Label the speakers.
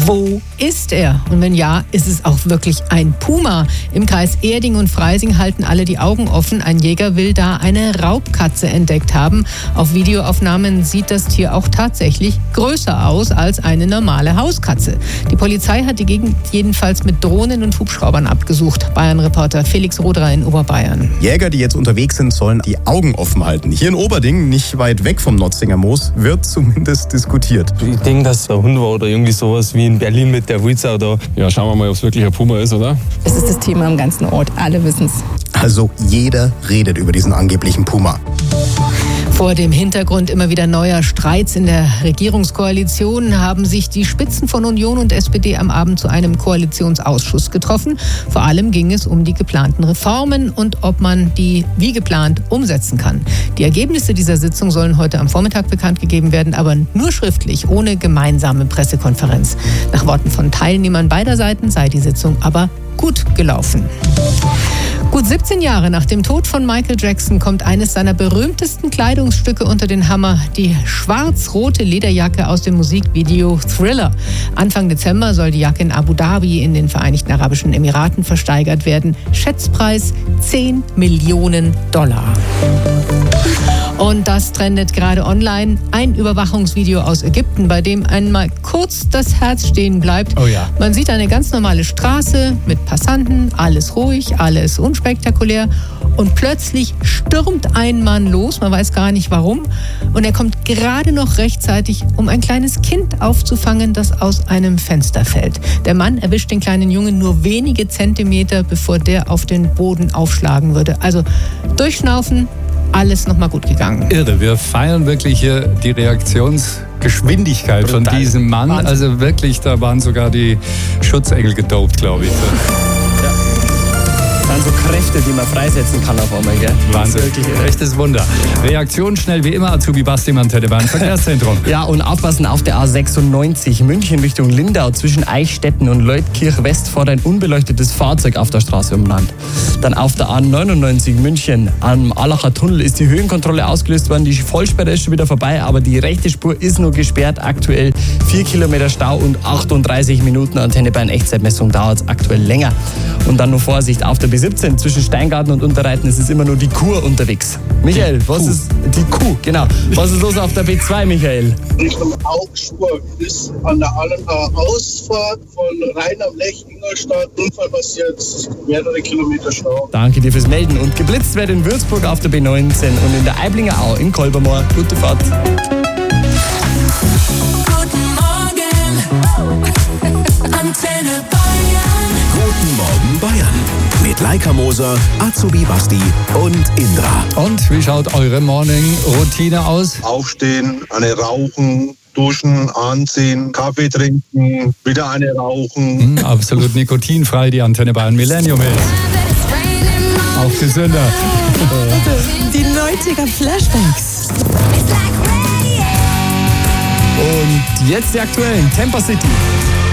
Speaker 1: Wo ist er? Und wenn ja, ist es auch wirklich ein Puma? Im Kreis Erding und Freising halten alle die Augen offen. Ein Jäger will da eine Raubkatze entdeckt haben. Auf Videoaufnahmen sieht das Tier auch tatsächlich größer aus als eine normale Hauskatze. Die Polizei hat die Gegend jedenfalls mit Drohnen und Hubschraubern abgesucht. Bayern-Reporter Felix Roderer in Oberbayern.
Speaker 2: Jäger, die jetzt unterwegs sind, sollen die Augen offen halten. Hier in Oberding, nicht weit weg vom Notzinger Moos, wird zumindest diskutiert.
Speaker 3: Ich denke, dass es ein Hund war oder irgendwie sowas wie in Berlin mit der Wildsau da. Ja, schauen wir mal, ob es wirklich ein Puma ist, oder?
Speaker 4: Es ist das Thema am ganzen Ort. Alle wissen es.
Speaker 2: Also jeder redet über diesen angeblichen Puma.
Speaker 1: Vor dem Hintergrund immer wieder neuer Streits in der Regierungskoalition haben sich die Spitzen von Union und SPD am Abend zu einem Koalitionsausschuss getroffen. Vor allem ging es um die geplanten Reformen und ob man die wie geplant umsetzen kann. Die Ergebnisse dieser Sitzung sollen heute am Vormittag bekannt gegeben werden, aber nur schriftlich, ohne gemeinsame Pressekonferenz. Nach Worten von Teilnehmern beider Seiten sei die Sitzung aber gut gelaufen. Gut 17 Jahre nach dem Tod von Michael Jackson kommt eines seiner berühmtesten Kleidungsstücke unter den Hammer, die schwarz-rote Lederjacke aus dem Musikvideo Thriller. Anfang Dezember soll die Jacke in Abu Dhabi in den Vereinigten Arabischen Emiraten versteigert werden. Schätzpreis $10 Millionen. Und das trendet gerade online. Ein Überwachungsvideo aus Ägypten, bei dem einmal kurz das Herz stehen bleibt.
Speaker 5: Oh ja.
Speaker 1: Man sieht eine ganz normale Straße mit Passanten, alles ruhig, alles unspektakulär. Und plötzlich stürmt ein Mann los, man weiß gar nicht warum. Und er kommt gerade noch rechtzeitig, um ein kleines Kind aufzufangen, das aus einem Fenster fällt. Der Mann erwischt den kleinen Jungen nur wenige Zentimeter, bevor der auf den Boden aufschlagen würde. Also durchschnaufen. Alles nochmal gut gegangen.
Speaker 5: Irre, wir feiern wirklich hier die Reaktionsgeschwindigkeit von diesem Mann.
Speaker 2: Wahnsinn.
Speaker 5: Also wirklich, da waren sogar die Schutzengel gedopt, glaube ich.
Speaker 3: Das sind so Kräfte, die man freisetzen kann auf einmal, gell?
Speaker 5: Wahnsinn, echtes Wunder. Reaktion schnell wie immer, Azubi Basti am Antennebahn Verkehrszentrum.
Speaker 6: Ja, und aufpassen auf der A96 München Richtung Lindau zwischen Eichstätten und Leutkirch West fährt ein unbeleuchtetes Fahrzeug auf der Straße umland. Dann auf der A99 München am Allacher Tunnel ist die Höhenkontrolle ausgelöst worden. Die Vollsperre ist schon wieder vorbei, aber die rechte Spur ist nur gesperrt. Aktuell 4 Kilometer Stau und 38 Minuten. Antenne Bayern Echtzeitmessung dauert es aktuell länger. Und dann nur Vorsicht auf der B17 zwischen Steingarten und Unterreiten. Es ist immer nur die Kur unterwegs. Michael, was ist die Kuh? Genau. Was ist los auf der B2, Michael?
Speaker 7: Richtung Augsburg ist an der Allenauer Ausfahrt von Rhein am Lech Ingolstadt Unfall passiert. Es ist mehrere Kilometer Stau.
Speaker 6: Danke dir fürs Melden. Und geblitzt wird in Würzburg auf der B19 und in der Eiblinger Au in Kolbermoor. Gute Fahrt.
Speaker 8: Guten Morgen, Antenne Bayern.
Speaker 9: Guten Morgen Bayern. Mit Laika Moser, Azubi Basti und Indra.
Speaker 5: Und wie schaut eure Morning-Routine aus?
Speaker 7: Aufstehen, eine rauchen, duschen, anziehen, Kaffee trinken, wieder eine rauchen.
Speaker 5: Absolut nikotinfrei, die Antenne Bayern Millennium ist. Auch gesünder.
Speaker 4: Die 90er Flashbacks.
Speaker 6: Und jetzt die aktuellen Temper City.